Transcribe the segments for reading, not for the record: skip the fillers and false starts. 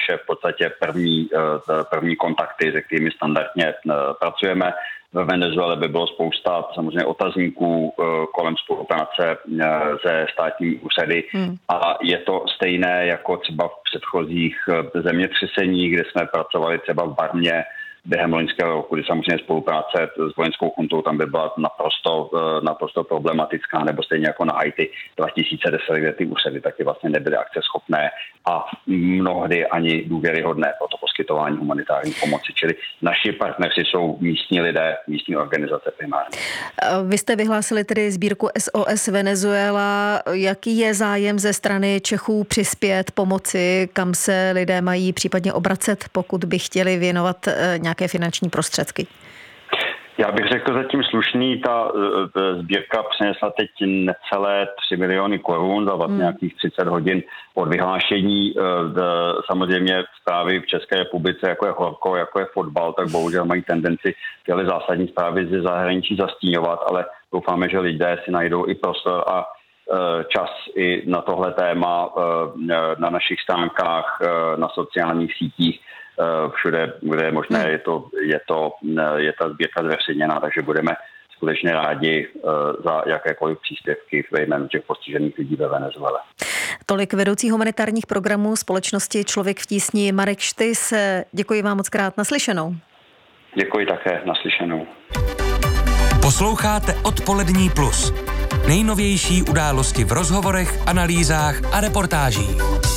naše v podstatě první kontakty, se kterými standardně pracujeme. Ve Venezuele by bylo spousta samozřejmě otazníků kolem spolupráce se státními úřady a je to stejné jako třeba v předchozích zemětřeseních, kde jsme pracovali třeba v Barmě během loňského roku, kdy samozřejmě spolupráce s vojenskou chuntou tam by byla naprosto problematická, nebo stejně jako na Haiti 2010, kde ty úřady taky vlastně nebyly akceschopné a mnohdy ani důvěryhodné pro to poskytování humanitární pomoci. Čili naši partneři jsou místní lidé, místní organizace primárně. Vy jste vyhlásili tedy sbírku SOS Venezuela. Jaký je zájem ze strany Čechů přispět pomoci, kam se lidé mají případně obracet, pokud by chtěli věnovat nějaké finanční prostředky? Já bych řekl zatím slušný, ta sbírka přinesla teď necelé 3 miliony korun za vlastně nějakých 30 hodin od vyhlášení. Samozřejmě zprávy v České republice, jako je horko, jako je fotbal, tak bohužel mají tendenci tyhle zásadní zprávy ze zahraničí zastíňovat, ale doufáme, že lidé si najdou i prostor a čas i na tohle téma na našich stránkách, na sociálních sítích, všude, kde je možné, je ta sbírka zveřejněná, takže budeme skutečně rádi za jakékoliv příspěvky ve jménu těch postižených lidí ve Venezuele. Tolik vedoucí humanitárních programů společnosti Člověk v tísni Marek Štys. Děkuji vám moc krát, naslyšenou. Děkuji také, naslyšenou. Posloucháte Odpolední plus. Nejnovější události v rozhovorech, analýzách a reportážích.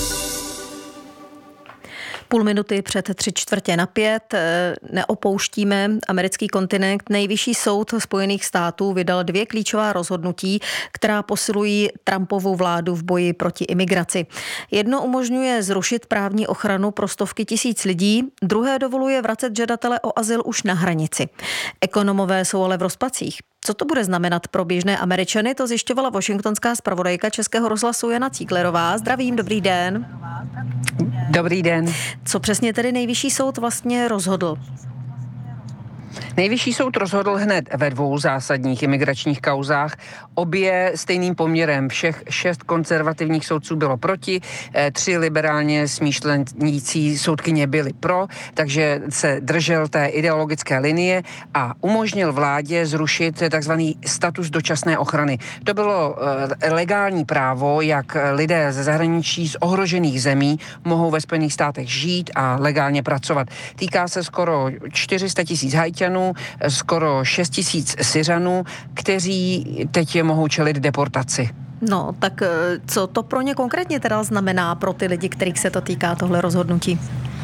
4:30 před 3:45 neopouštíme americký kontinent. Nejvyšší soud Spojených států vydal 2 klíčová rozhodnutí, která posilují Trumpovu vládu v boji proti imigraci. Jedno umožňuje zrušit právní ochranu pro stovky tisíc lidí, druhé dovoluje vracet žadatele o azyl už na hranici. Ekonomové jsou ale v rozpacích. Co to bude znamenat pro běžné Američany, to zjišťovala washingtonská zpravodajka Českého rozhlasu Jana Cíklerová. Zdravím, dobrý den. Dobrý den. Co přesně tedy nejvyšší soud vlastně rozhodl? Nejvyšší soud rozhodl hned ve 2 zásadních imigračních kauzách. Obě stejným poměrem. Všech 6 konzervativních soudců bylo proti, 3 liberálně smýšlenící soudkyně byly pro, takže se držel té ideologické linie a umožnil vládě zrušit takzvaný status dočasné ochrany. To bylo legální právo, jak lidé ze zahraničí z ohrožených zemí mohou ve Spojených státech žít a legálně pracovat. Týká se skoro 400 000 Haiťanů, skoro 6 000 Syřanů, kteří teď mohou čelit deportaci. No, tak co to pro ně konkrétně teda znamená pro ty lidi, kterých se to týká, tohle rozhodnutí?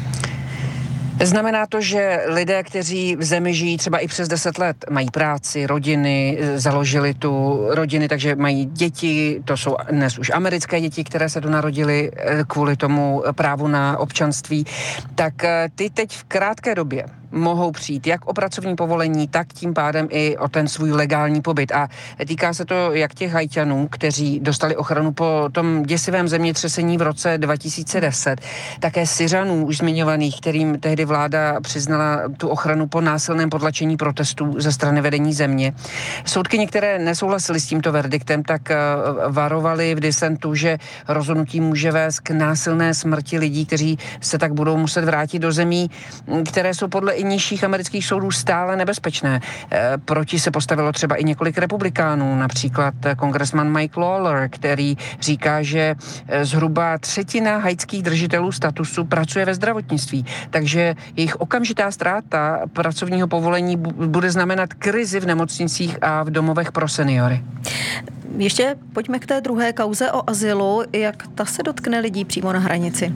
Znamená to, že lidé, kteří v zemi žijí třeba i přes 10 let, mají práci, rodiny, založili tu rodiny, takže mají děti, to jsou dnes už americké děti, které se donarodily kvůli tomu právu na občanství, tak ty teď v krátké době mohou přijít jak o pracovní povolení, tak tím pádem i o ten svůj legální pobyt. A týká se to jak těch Haiťanů, kteří dostali ochranu po tom děsivém zemětřesení v roce 2010, také Syřanů už zmiňovaných, kterým tehdy vláda přiznala tu ochranu po násilném potlačení protestů ze strany vedení země. Soudkyně, které nesouhlasily s tímto verdiktem, tak varovali v disentu, že rozhodnutí může vést k násilné smrti lidí, kteří se tak budou muset vrátit do zemí, které jsou podle i nižších amerických soudů stále nebezpečné. Proti se postavilo třeba i několik republikánů, například kongresman Mike Lawler, který říká, že zhruba 1/3 haitských držitelů statusu pracuje ve zdravotnictví, takže jejich okamžitá ztráta pracovního povolení bude znamenat krizi v nemocnicích a v domovech pro seniory. Ještě pojďme k té druhé kauze o azylu. Jak ta se dotkne lidí přímo na hranici?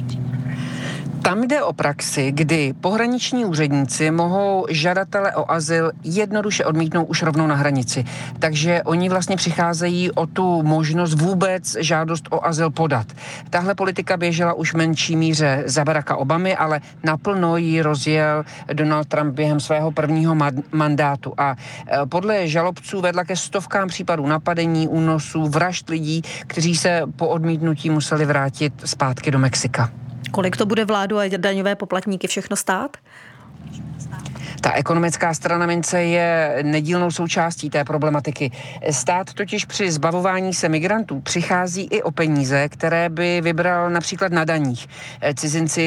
Tam jde o praxi, kdy pohraniční úředníci mohou žadatele o azyl jednoduše odmítnout už rovnou na hranici. Takže oni vlastně přicházejí o tu možnost vůbec žádost o azyl podat. Tahle politika běžela už v menší míře za Baracka Obamy, ale naplno ji rozjel Donald Trump během svého prvního mandátu. A podle žalobců vedla ke stovkám případů napadení, únosů, vražd lidí, kteří se po odmítnutí museli vrátit zpátky do Mexika. Kolik to bude vládu a daňové poplatníky všechno stát? Ta ekonomická strana mince je nedílnou součástí té problematiky. Stát totiž při zbavování se migrantů přichází i o peníze, které by vybral například na daních. Cizinci